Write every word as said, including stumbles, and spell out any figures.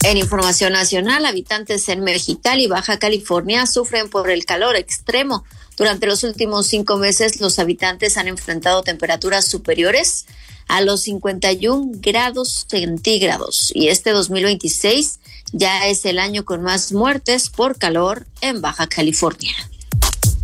En información nacional, habitantes en Mexicali, Baja California, sufren por el calor extremo. Durante los últimos cinco meses, los habitantes han enfrentado temperaturas superiores a los cincuenta y un grados centígrados. Y este dos mil veintiséis ya es el año con más muertes por calor en Baja California.